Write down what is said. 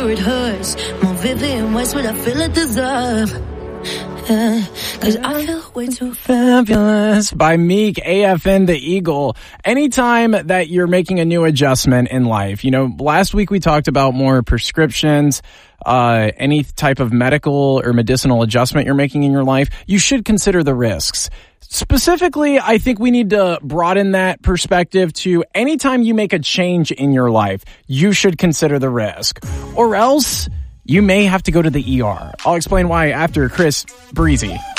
sure it hurts. More vivid and what's what I feel it deserve. Cause I feel way too fabulous. By Meek, AFN the Eagle. Anytime that you're making a new adjustment in life, you know, last week we talked about more prescriptions, any type of medical or medicinal adjustment you're making in your life, you should consider the risks. Specifically, I think we need to broaden that perspective to anytime you make a change in your life, you should consider the risk. Or else you may have to go to the ER. I'll explain why after Chris Breezy.